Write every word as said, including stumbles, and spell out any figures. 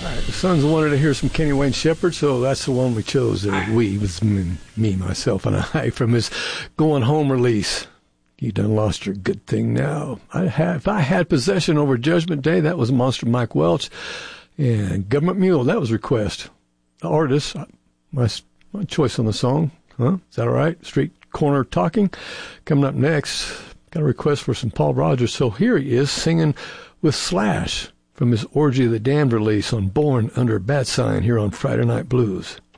right, the Sons wanted to hear some Kenny Wayne Shepherd, so that's the one we chose. And we was me, me, myself, and I from his Going Home release. You done lost your good thing now. I had, if I had possession over Judgment Day, that was Monster Mike Welch. And Government Mule, that was Request. The artist, my, my choice on the song. Huh? Is that all right? Street Corner Talking. Coming up next, got a request for some Paul Rogers. So here he is singing with Slash from his Orgy of the Damned release on Born Under a Bat Sign here on Friday Night Blues.